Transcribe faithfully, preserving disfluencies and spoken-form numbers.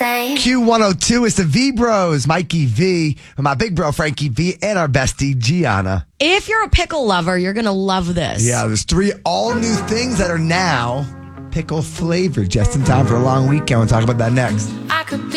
same. Q one oh two is the V Bros, Mikey V, and my big bro Frankie V, and our bestie Gianna. If you're a pickle lover, you're going to love this. Yeah, there's three all new things that are now pickle flavored, just in time for a long weekend. We'll talk about that next. I could be